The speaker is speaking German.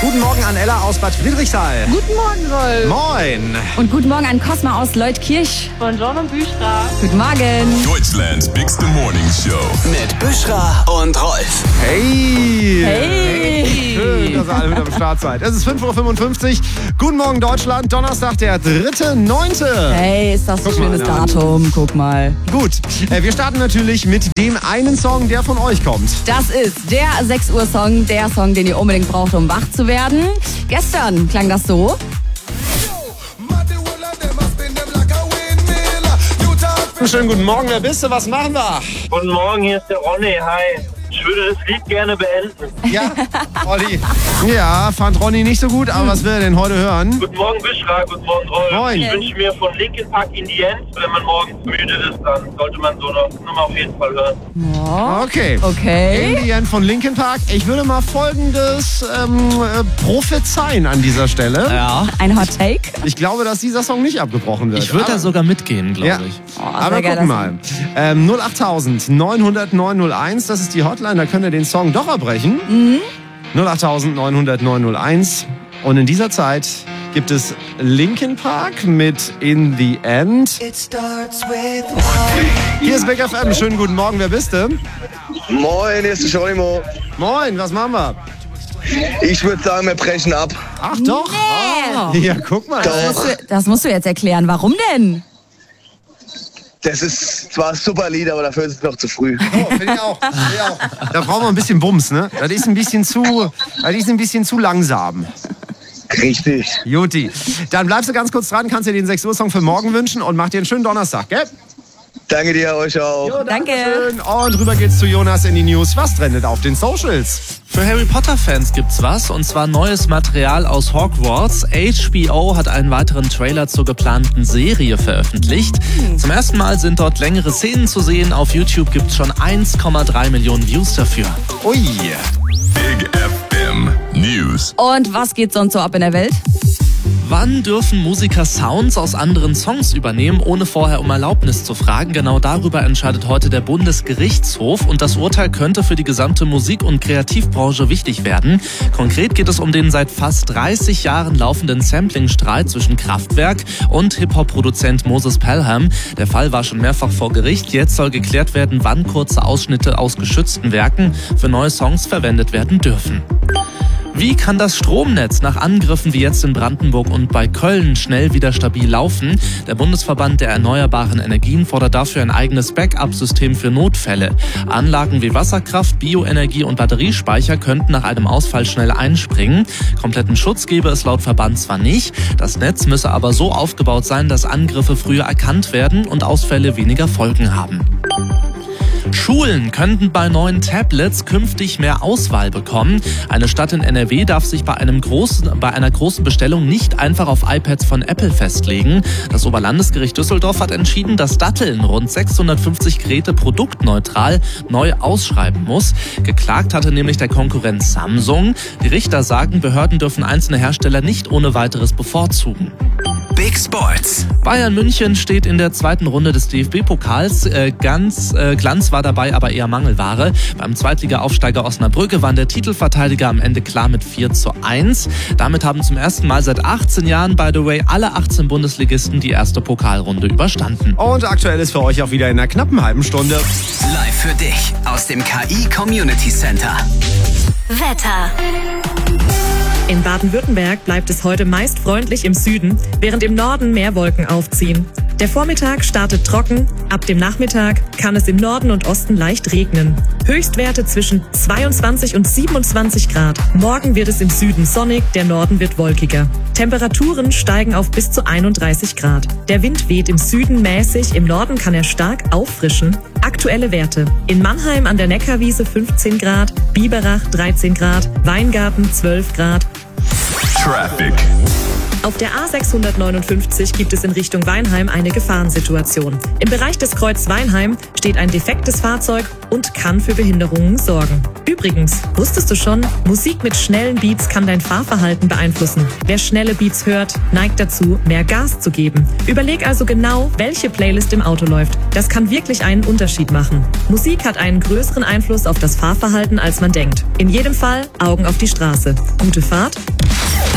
Guten Morgen an Ella aus Bad Friedrichsthal. Guten Morgen, Rolf. Moin. Und guten Morgen an Cosma aus Leutkirch. Buongiorno, Büschra. Guten Morgen. Deutschlands Bigste Morning Show. Mit Büschra und Rolf. Hey. Hey. Schön, dass ihr alle mit am Start seid. Es ist 5:55 Uhr. Guten Morgen, Deutschland. Donnerstag, der 3.9. Hey, ist das ein schönes Datum. Guck mal. Gut, wir starten natürlich mit dem einen Song, der von euch kommt. Das ist der 6 Uhr Song, der Song, den ihr unbedingt braucht, um wach zu werden. Gestern klang das so. Schönen guten Morgen, wer bist du? Was machen wir? Guten Morgen, hier ist der Ronny. Hi. Ich würde das Lied gerne beenden. Ja, Olli. Ja, fand Ronny nicht so gut, aber was will er denn heute hören? Guten Morgen, Büschra. Guten Morgen, Rolf. Moin. Ich wünsche mir von Linkin Park In the End, wenn man morgens müde ist, dann sollte man so eine Nummer auf jeden Fall hören. Oh, Okay. okay. In the End von Linkin Park. Ich würde mal Folgendes prophezeien an dieser Stelle. Ja, Ein Hot Take. Ich glaube, dass dieser Song nicht abgebrochen wird. ich würde da sogar mitgehen, Ja. glaube ich. Aber sehr geil, gucken mal. 08000 900 901, das ist die Hotline, da könnt ihr den Song doch abbrechen. 08000 900 901. Und in dieser Zeit gibt es Linkin Park mit In the End. Hier ist Big FM. Schönen guten Morgen, wer bist du? Moin, hier ist der Scholimo. Moin, was machen wir? Ich würde sagen, wir brechen ab. Ach doch. Nee. Ja, guck mal. Das musst du jetzt erklären. Warum denn? Das ist zwar ein super Lied, aber dafür ist es noch zu früh. Oh, finde ich auch. Da brauchen wir ein bisschen Bums, ne? Das ist ein bisschen zu langsam. Richtig. Juti. Dann bleibst du ganz kurz dran, kannst dir den 6 Uhr Song für morgen wünschen und mach dir einen schönen Donnerstag, gell? Danke dir, euch auch. Jo, Danke. Schön. Und rüber geht's zu Jonas in die News. Was trendet auf den Socials? Für Harry Potter-Fans gibt's was, und zwar neues Material aus Hogwarts. HBO hat einen weiteren Trailer zur geplanten Serie veröffentlicht. Zum ersten Mal sind dort längere Szenen zu sehen. Auf YouTube gibt's schon 1,3 Millionen Views dafür. Ui. Big FM News. Und was geht sonst so ab in der Welt? Wann dürfen Musiker Sounds aus anderen Songs übernehmen, ohne vorher um Erlaubnis zu fragen? Genau darüber entscheidet heute der Bundesgerichtshof, und das Urteil könnte für die gesamte Musik- und Kreativbranche wichtig werden. Konkret geht es um den seit fast 30 Jahren laufenden Sampling-Streit zwischen Kraftwerk und Hip-Hop-Produzent Moses Pelham. Der Fall war schon mehrfach vor Gericht. Jetzt soll geklärt werden, wann kurze Ausschnitte aus geschützten Werken für neue Songs verwendet werden dürfen. Wie kann das Stromnetz nach Angriffen wie jetzt in Brandenburg und bei Köln schnell wieder stabil laufen? Der Bundesverband der erneuerbaren Energien fordert dafür ein eigenes Backup-System für Notfälle. Anlagen wie Wasserkraft, Bioenergie und Batteriespeicher könnten nach einem Ausfall schnell einspringen. Kompletten Schutz gebe es laut Verband zwar nicht, das Netz müsse aber so aufgebaut sein, dass Angriffe früher erkannt werden und Ausfälle weniger Folgen haben. Schulen könnten bei neuen Tablets künftig mehr Auswahl bekommen. Eine Stadt in NRW darf sich bei einer großen Bestellung nicht einfach auf iPads von Apple festlegen. Das Oberlandesgericht Düsseldorf hat entschieden, dass Datteln rund 650 Geräte produktneutral neu ausschreiben muss. Geklagt hatte nämlich der Konkurrent Samsung. Die Richter sagen, Behörden dürfen einzelne Hersteller nicht ohne weiteres bevorzugen. Big Sports. Bayern München steht in der zweiten Runde des DFB-Pokals. Glanz war dabei aber eher Mangelware. Beim Zweitliga-Aufsteiger Osnabrück gewann der Titelverteidiger am Ende klar mit 4:1. Damit haben zum ersten Mal seit 18 Jahren, by the way, alle 18 Bundesligisten die erste Pokalrunde überstanden. Und aktuell ist für euch auch wieder in einer knappen halben Stunde. Live für dich aus dem KI Community Center. Wetter. In Baden-Württemberg bleibt es heute meist freundlich im Süden, während im Norden mehr Wolken aufziehen. Der Vormittag startet trocken, ab dem Nachmittag kann es im Norden und Osten leicht regnen. Höchstwerte zwischen 22 und 27 Grad. Morgen wird es im Süden sonnig, der Norden wird wolkiger. Temperaturen steigen auf bis zu 31 Grad. Der Wind weht im Süden mäßig, im Norden kann er stark auffrischen. Aktuelle Werte: in Mannheim an der Neckarwiese 15 Grad, Biberach 13 Grad, Weingarten 12 Grad. Traffic. Auf der A659 gibt es in Richtung Weinheim eine Gefahrensituation. Im Bereich des Kreuz Weinheim steht ein defektes Fahrzeug und kann für Behinderungen sorgen. Übrigens, wusstest du schon, Musik mit schnellen Beats kann dein Fahrverhalten beeinflussen. Wer schnelle Beats hört, neigt dazu, mehr Gas zu geben. Überleg also genau, welche Playlist im Auto läuft. Das kann wirklich einen Unterschied machen. Musik hat einen größeren Einfluss auf das Fahrverhalten, als man denkt. In jedem Fall Augen auf die Straße. Gute Fahrt